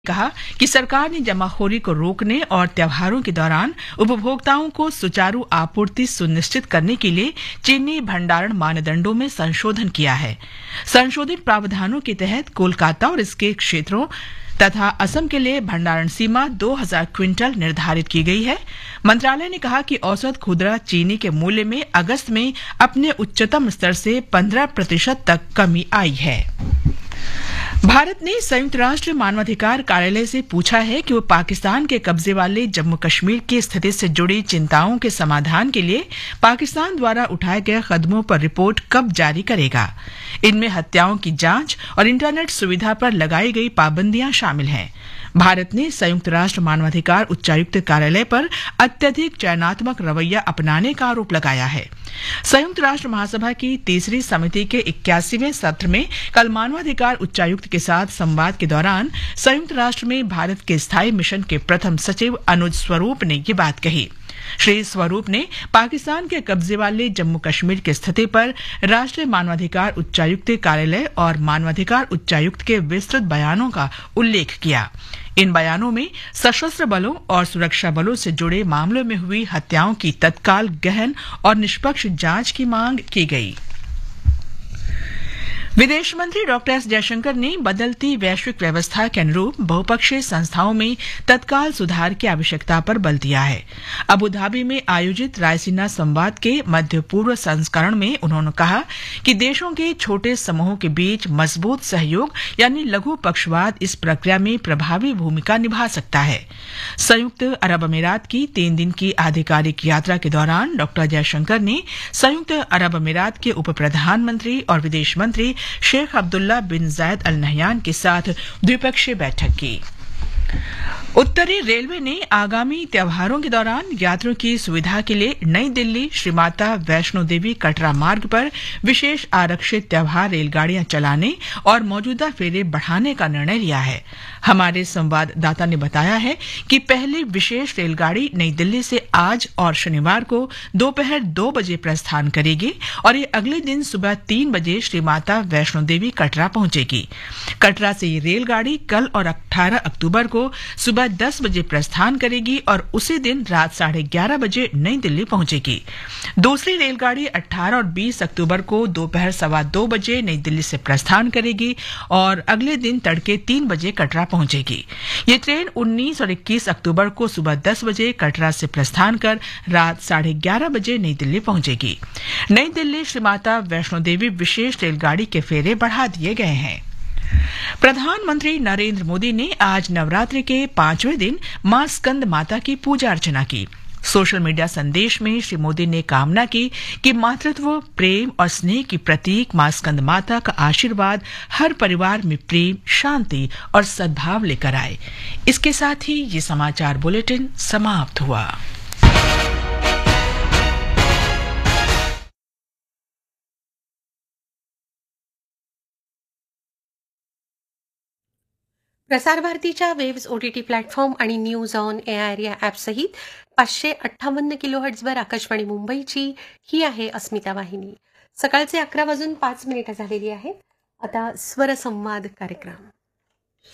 कहा कि सरकार ने जमाखोरी को रोकने और त्योहारों के दौरान उपभोक्ताओं को सुचारू आपूर्ति सुनिश्चित करने के लिए चीनी भंडारण मानदंडों में संशोधन किया है। संशोधित प्रावधानों के तहत कोलकाता और इसके क्षेत्रों तथा असम के लिए भंडारण सीमा 2000 क्विंटल निर्धारित की गई है। मंत्रालय ने कहा कि औसत खुदरा चीनी के मूल्य में अगस्त में अपने उच्चतम स्तर से 15% तक कमी आई है। भारत ने संयुक्त राष्ट्र मानवाधिकार कार्यालय से पूछा है कि वो पाकिस्तान के कब्जे वाले जम्मू कश्मीर की स्थिति से जुड़ी चिंताओं के समाधान के लिए पाकिस्तान द्वारा उठाए गए कदमों पर रिपोर्ट कब जारी करेगा। इनमें हत्याओं की जांच और इंटरनेट सुविधा पर लगाई गई पाबंदियां शामिल हैं। भारत ने संयुक्त राष्ट्र मानवाधिकार उच्चायुक्त कार्यालय पर अत्यधिक चयनात्मक रवैया अपनाने का आरोप लगाया है। संयुक्त राष्ट्र महासभा की तीसरी समिति के 81वें सत्र में कल मानवाधिकार उच्चायुक्त के साथ संवाद के दौरान संयुक्त राष्ट्र में भारत के स्थायी मिशन के प्रथम सचिव अनुज स्वरूप ने ये बात कही। श्री स्वरूप ने पाकिस्तान के कब्जे वाले जम्मू कश्मीर की स्थिति पर राष्ट्रीय मानवाधिकार उच्चायुक्त कार्यालय और मानवाधिकार उच्चायुक्त के विस्तृत बयानों का उल्लेख किया। इन बयानों में सशस्त्र बलों और सुरक्षा बलों से जुड़े मामलों में हुई हत्याओं की तत्काल गहन और निष्पक्ष जांच की मांग की गई। विदेश मंत्री डॉक्टर एस जयशंकर ने बदलती वैश्विक व्यवस्था के अनुरूप बहुपक्षीय संस्थाओं में तत्काल सुधार की आवश्यकता पर बल दिया है। अबू धाबी में आयोजित रायसीना संवाद के मध्य पूर्व संस्करण में उन्होंने कहा कि देशों के छोटे समूहों के बीच मजबूत सहयोग यानी लघु पक्षवाद इस प्रक्रिया में प्रभावी भूमिका निभा सकता है। संयुक्त अरब अमीरात की 3 दिन की आधिकारिक यात्रा के दौरान डॉक्टर जयशंकर ने संयुक्त अरब अमीरात के उप प्रधानमंत्री और विदेश मंत्री शेख अब्दुल्ला बिन जायद अल नहयान के साथ द्विपक्षीय बैठक की। उत्तरी रेलवे ने आगामी त्योहारों के दौरान यात्रियों की सुविधा के लिए नई दिल्ली श्री माता वैष्णो देवी कटरा मार्ग पर विशेष आरक्षित त्योहार रेलगाड़ियां चलाने और मौजूदा फेरे बढ़ाने का निर्णय लिया है। हमारे संवाददाता ने बताया है कि पहली विशेष रेलगाड़ी नई दिल्ली से आज और शनिवार को दोपहर 2 बजे प्रस्थान करेगी और ये अगले दिन सुबह 3 बजे श्री माता वैष्णो देवी कटरा पहुंचेगी। कटरा से ये रेलगाड़ी कल और 18 अक्टूबर को सुबह 10 बजे प्रस्थान करेगी और उसी दिन रात 11:30 बजे नई दिल्ली पहुंचेगी। दूसरी रेलगाड़ी 18 और 20 अक्टूबर को दोपहर 2:15 बजे नई दिल्ली से प्रस्थान करेगी और अगले दिन तड़के 3 बजे कटरा पहुंचेगी। ये ट्रेन 19 और 21 अक्टूबर को सुबह 10 बजे कटरा से प्रस्थान कर रात 11:30 बजे नई दिल्ली पहुंचेगी। नई दिल्ली श्री माता वैष्णो देवी विशेष रेलगाड़ी के फेरे बढ़ा दिए गए हैं। प्रधानमंत्री नरेंद्र मोदी ने आज नवरात्रि के 5वें दिन मां स्कंद माता की पूजा अर्चना की। सोशल मीडिया संदेश में श्री मोदी ने कामना की कि मातृत्व, प्रेम और स्नेह की प्रतीक मां स्कंद माता का आशीर्वाद हर परिवार में प्रेम, शांति और सद्भाव लेकर आए। इसके साथ ही ये समाचार बुलेटिन समाप्त हुआ। प्रसार भारतीच्या वेव्स OTT प्लॅटफॉर्म आणि न्यूज ऑन एआर या ॲपसहित 558 किलोहर्ट्झवर आकाशवाणी मुंबईची ही आहे अस्मिता वाहिनी। सकाळचे 11:05 झालेली आहेत। आता स्वरसंवाद कार्यक्रम।